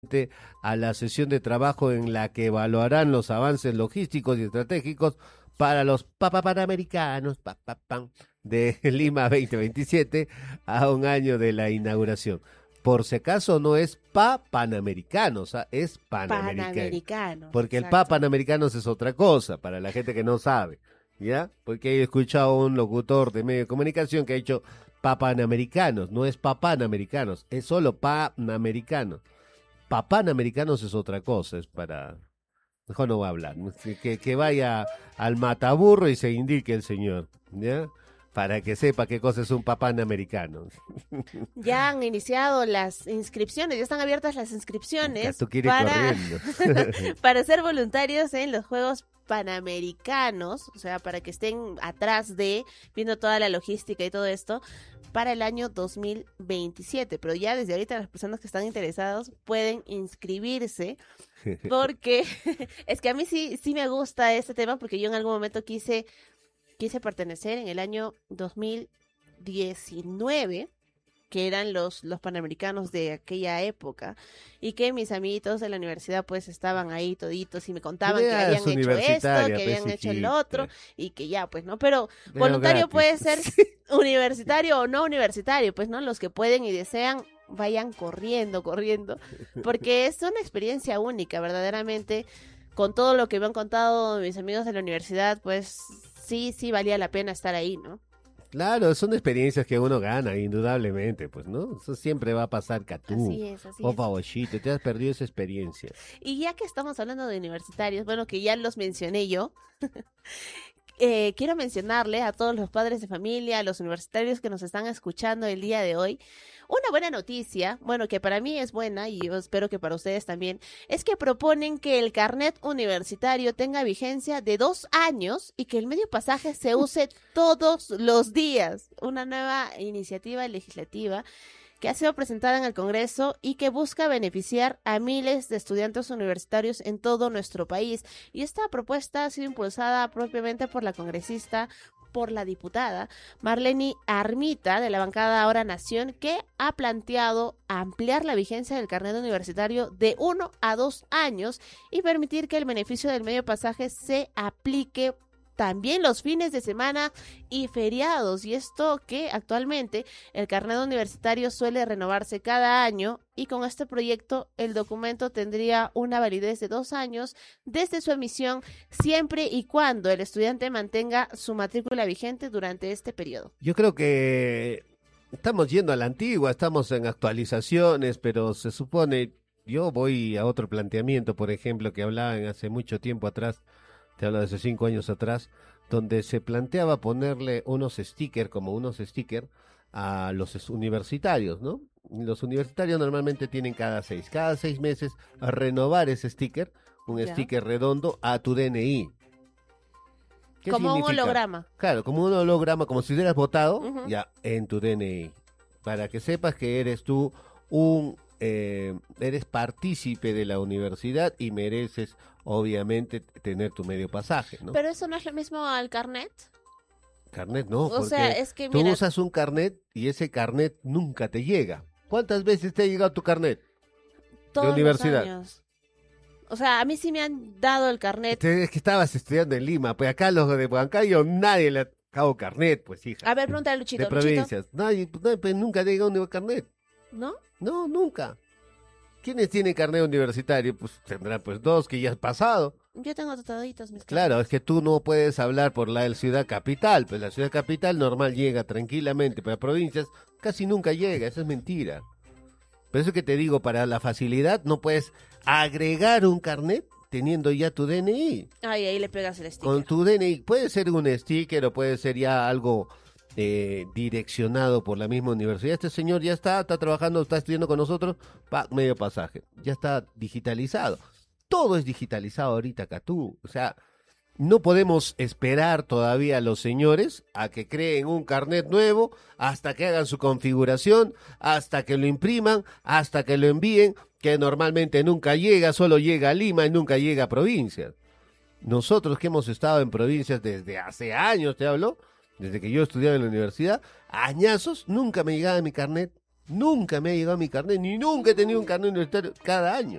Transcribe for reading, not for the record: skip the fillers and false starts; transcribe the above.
a la sesión de trabajo en la que evaluarán los avances logísticos y estratégicos para los Panamericanos de Lima 2027 a un año de la inauguración. Por si acaso no es Panamericanos, es Panamericano. Porque exacto. El Panamericanos es otra cosa, para la gente que no sabe, ¿ya? Porque he escuchado a un locutor de medio de comunicación que ha dicho Panamericanos, no es Panamericanos, es solo Panamericanos. Panamericanos es otra cosa, es para... Mejor no voy a hablar, que vaya al mataburro y se indique el señor, ¿ya? Para que sepa qué cosa es un Panamericanos. Ya han iniciado las inscripciones, ya están abiertas las inscripciones para ser voluntarios en los Juegos Panamericanos, o sea, para que estén atrás viendo toda la logística y todo esto, para el año 2027. Pero ya desde ahorita las personas que están interesados pueden inscribirse, porque es que a mí sí me gusta este tema, porque yo en algún momento quise pertenecer en el año 2019, que eran los Panamericanos de aquella época, y que mis amiguitos de la universidad pues estaban ahí toditos y me contaban que habían hecho esto, que habían hecho el otro, y que ya pues, ¿no? Pero voluntario puede ser universitario o no universitario, pues, ¿no? Los que pueden y desean, vayan corriendo, porque es una experiencia única, verdaderamente, con todo lo que me han contado mis amigos de la universidad, pues sí valía la pena estar ahí, ¿no? Claro, son experiencias que uno gana, indudablemente, pues, ¿no? Eso siempre va a pasar, Catú. Así es. Por favorcito, te has perdido esa experiencia. Y ya que estamos hablando de universitarios, bueno, que ya los mencioné yo, quiero mencionarle a todos los padres de familia, a los universitarios que nos están escuchando el día de hoy, una buena noticia, bueno, que para mí es buena y yo espero que para ustedes también, es que proponen que el carnet universitario tenga vigencia de 2 años y que el medio pasaje se use todos los días. Una nueva iniciativa legislativa que ha sido presentada en el Congreso y que busca beneficiar a miles de estudiantes universitarios en todo nuestro país. Y esta propuesta ha sido impulsada propiamente por la congresista, por la diputada Marlene Armita de la bancada Ahora Nación, que ha planteado ampliar la vigencia del carnet universitario de 1 a 2 años y permitir que el beneficio del medio pasaje se aplique también los fines de semana y feriados, y esto que actualmente el carnet universitario suele renovarse cada año, y con este proyecto el documento tendría una validez de 2 años desde su emisión, siempre y cuando el estudiante mantenga su matrícula vigente durante este periodo. Yo creo que estamos yendo a la antigua, estamos en actualizaciones, pero se supone, yo voy a otro planteamiento, por ejemplo, que hablaban hace mucho tiempo atrás, te hablo de hace 5 años atrás, donde se planteaba ponerle unos stickers a los universitarios, ¿no? Los universitarios normalmente tienen cada 6 meses a renovar ese sticker, sticker redondo a tu DNI. ¿Qué como significa? Un holograma. Claro, como un holograma, como si hubieras votado, ya, en tu DNI, para que sepas que eres tú eres partícipe de la universidad y mereces, obviamente, tener tu medio pasaje, ¿no? Pero eso no es lo mismo al carnet. Carnet no, porque sea, es que, tú usas un carnet y ese carnet nunca te llega. ¿Cuántas veces te ha llegado tu carnet de universidad? Los años. O sea, a mí sí me han dado el carnet. Es que estabas estudiando en Lima, pues acá los de Huancayo nadie le ha dado carnet, pues, hija. A ver, pregúntale a Luchito. De provincias. Nadie, pues, nunca te ha llegado un carnet. ¿No? No, nunca. ¿Quiénes tienen carnet universitario? Pues tendrán pues 2 que ya has pasado. Yo tengo toditos mis Claro, es que tú no puedes hablar por la ciudad capital, pues la ciudad capital normal llega tranquilamente, pero provincias casi nunca llega, eso es mentira. Por eso que te digo, para la facilidad no puedes agregar un carnet teniendo ya tu DNI. Ay, ahí le pegas el sticker. Con tu DNI, puede ser un sticker o puede ser ya algo direccionado por la misma universidad. Este señor ya está trabajando, está estudiando con nosotros, medio pasaje, ya está digitalizado. Todo es digitalizado ahorita, Catú. O sea, no podemos esperar todavía a los señores a que creen un carnet nuevo, hasta que hagan su configuración, hasta que lo impriman, hasta que lo envíen, que normalmente nunca llega, solo llega a Lima y nunca llega a provincias. Nosotros que hemos estado en provincias desde hace años, te hablo, desde que yo estudiaba en la universidad, añazos, nunca me llegaba mi carnet, ni nunca he tenido un carnet universitario cada año.